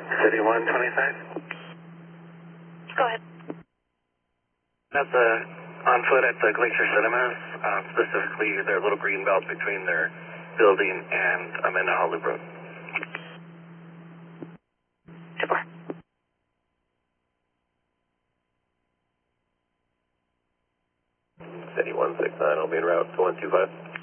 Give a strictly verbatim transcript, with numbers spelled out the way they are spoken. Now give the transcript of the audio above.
City one twenty-five. Go ahead. That's uh, on foot at the Glacier Cinemas, uh, specifically their little green belt between their building and Amanda Loop Road. Super. City one six nine, I'll be en route to one two five.